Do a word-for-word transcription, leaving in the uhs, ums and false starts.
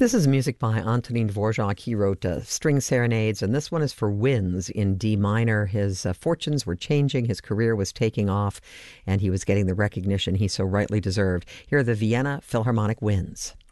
This is music by Antonin Dvorak. He wrote uh, string serenades, and this one is for winds in D minor. His uh, fortunes were changing, his career was taking off, and he was getting the recognition he so rightly deserved. Here are the Vienna Philharmonic Winds.